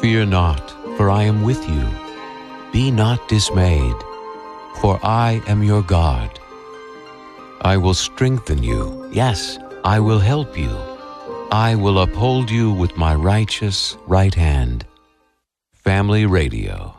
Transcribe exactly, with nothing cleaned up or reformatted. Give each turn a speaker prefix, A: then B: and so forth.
A: Fear not, for I am with you. Be not dismayed, for I am your God. I will strengthen you. Yes, I will help you. I will uphold you with my righteous right hand. Family Radio.